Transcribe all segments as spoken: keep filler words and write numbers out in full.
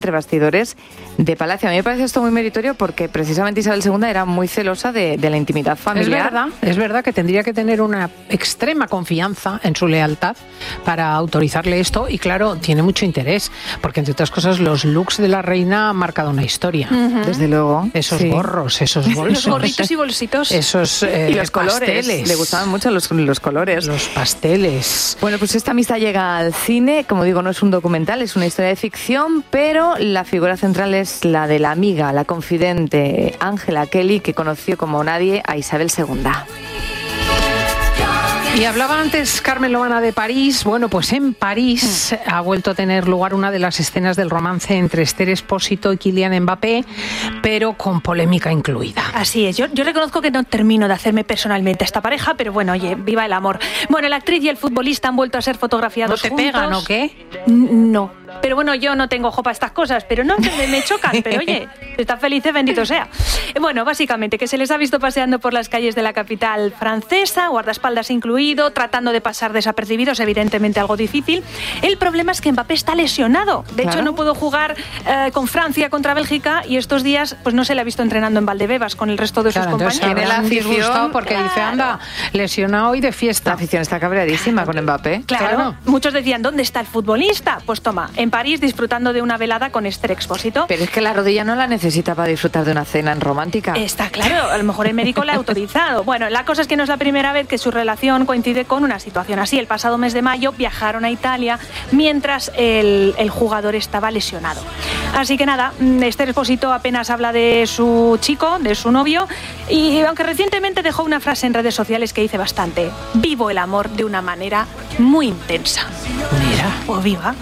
entre bastidores de Palacio. A mí me parece esto muy meritorio porque precisamente Isabel segunda era muy celosa de, de la intimidad familiar. Es verdad, es verdad que tendría que tener una extrema confianza en su lealtad para autorizarle esto y claro, tiene mucho interés porque entre otras cosas los looks de la reina han marcado una historia. Uh-huh. Desde luego. Esos sí. gorros, esos bolsos. Los gorritos y bolsitos. Esos eh, y los pasteles. colores. Le gustaban mucho los, los colores. Los pasteles. Bueno, pues esta amistad llega al cine. Como digo, no es un documental, es una historia de ficción, pero la figura central es la de la amiga, la confidente Angela Kelly, que conoció como nadie a Isabel segunda. Y hablaba antes Carmen Lomana de París. Bueno, pues en París mm. ha vuelto a tener lugar una de las escenas del romance entre Esther Expósito y Kylian Mbappé, pero con polémica incluida. Así es, yo, yo reconozco que no termino de hacerme personalmente a esta pareja, pero bueno, oye, viva el amor. Bueno, la actriz y el futbolista han vuelto a ser fotografiados juntos. ¿No te juntos. pegan o qué? No. Pero bueno, yo no tengo ojo para estas cosas, pero no me, me chocan, pero oye, si están felices, bendito sea. Bueno, básicamente, que se les ha visto paseando por las calles de la capital francesa, guardaespaldas incluido, tratando de pasar desapercibidos, evidentemente algo difícil. El problema es que Mbappé está lesionado. De claro. hecho, no pudo jugar eh, con Francia contra Bélgica y estos días pues no se le ha visto entrenando en Valdebebas con el resto de sus claro, compañeros. Tiene la afición porque claro. dice, anda, lesionado y de fiesta. La afición está cabreadísima con Mbappé. Claro. claro. Muchos decían, ¿dónde está el futbolista? Pues toma, en París disfrutando de una velada con Esther Expósito. Pero es que la rodilla no la necesita para disfrutar de una cena en romántica. Está claro, a lo mejor el médico la ha autorizado. Bueno, la cosa es que no es la primera vez que su relación coincide con una situación así. El pasado mes de mayo viajaron a Italia mientras el, el jugador estaba lesionado. Así que nada, Esther Expósito apenas habla de su chico, de su novio, y aunque recientemente dejó una frase en redes sociales que dice bastante: vivo el amor de una manera muy intensa. Mira, o oh, viva.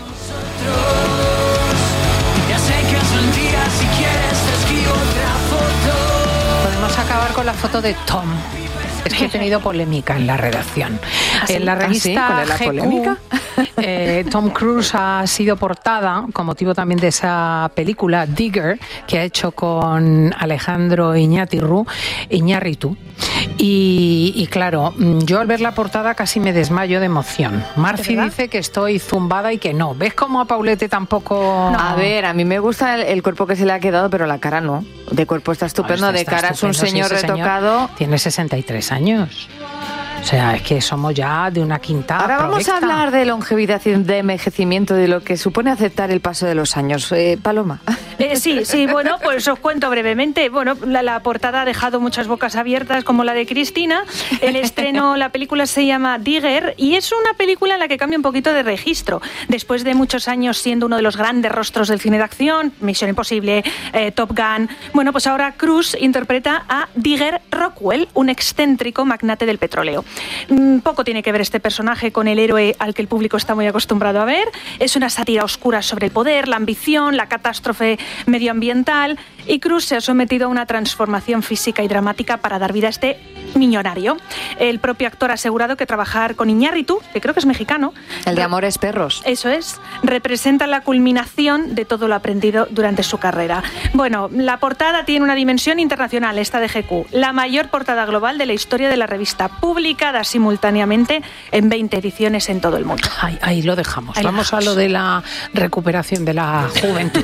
Podemos acabar con la foto de Tom. Es que he tenido polémica en la redacción. ¿Ah, en la revista ¿Ah, sí? ¿Cuál es la G Q, polémica? Eh, Tom Cruise ha sido portada con motivo también de esa película Digger que ha hecho con Alejandro Iñárritu. Iñárritu. Y, y claro, yo al ver la portada casi me desmayo de emoción. Marfi dice que estoy zumbada y que no. ¿Ves cómo a Paulete tampoco...? No. A ver, a mí me gusta el, el cuerpo que se le ha quedado, pero la cara no. De cuerpo está estupendo, no, está, de cara estupendo. Es un señor sí, retocado. Señor tiene sesenta y tres años. O sea, es que somos ya de una quinta Ahora vamos proyecta. a hablar de longevidad y de envejecimiento, de lo que supone aceptar el paso de los años. Eh, Paloma. Eh, sí, sí, bueno, pues os cuento brevemente. Bueno, la, la portada ha dejado muchas bocas abiertas, como la de Cristina. El estreno, la película se llama Digger y es una película en la que cambia un poquito de registro. Después de muchos años siendo uno de los grandes rostros del cine de acción, Misión Imposible, eh, Top Gun, bueno, pues ahora Cruise interpreta a Digger Rockwell, un excéntrico magnate del petróleo. Poco tiene que ver este personaje con el héroe al que el público está muy acostumbrado a ver. Es una sátira oscura sobre el poder, la ambición, la catástrofe medioambiental, y Cruise se ha sometido a una transformación física y dramática para dar vida a este millonario. El propio actor ha asegurado que trabajar con Iñárritu, que creo que es mexicano, el de Amores Perros, eso es, representa la culminación de todo lo aprendido durante su carrera. Bueno, la portada tiene una dimensión internacional, esta de G Q, la mayor portada global de la historia de la revista, publicada simultáneamente en veinte ediciones en todo el mundo. Ahí, ahí lo dejamos. Ahí Vamos dejamos. a lo de la recuperación de la juventud.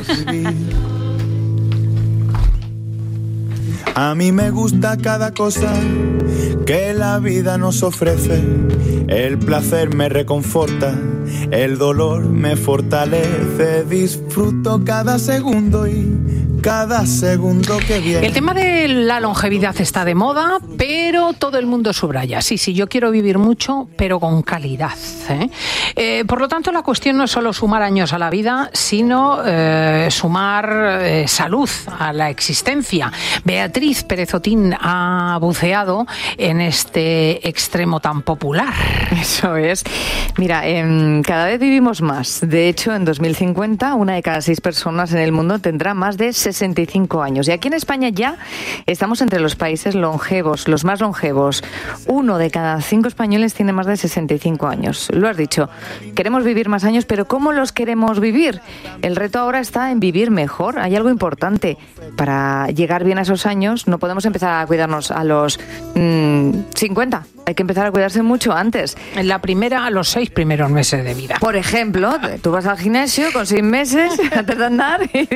A mí me gusta cada cosa que la vida nos ofrece. El placer me reconforta, el dolor me fortalece. Disfruto cada segundo y cada segundo que viene. El tema de la longevidad está de moda, pero todo el mundo subraya. Sí, sí, yo quiero vivir mucho, pero con calidad, ¿eh? Eh, por lo tanto, la cuestión no es solo sumar años a la vida, sino eh, sumar eh, salud a la existencia. Beatriz Pérez Otín ha buceado en este extremo tan popular. Eso es. Mira, eh, cada vez vivimos más. De hecho, en dos mil cincuenta, una de cada seis personas en el mundo tendrá más de sesenta sesenta y cinco años. Y aquí en España ya estamos entre los países longevos, los más longevos. Uno de cada cinco españoles tiene más de sesenta y cinco años. Lo has dicho, queremos vivir más años, pero ¿cómo los queremos vivir? El reto ahora está en vivir mejor. Hay algo importante. Para llegar bien a esos años no podemos empezar a cuidarnos a los mmm, cincuenta. Hay que empezar a cuidarse mucho antes. En la primera, a los seis primeros meses de vida. Por ejemplo, tú vas al gimnasio con seis meses antes de andar y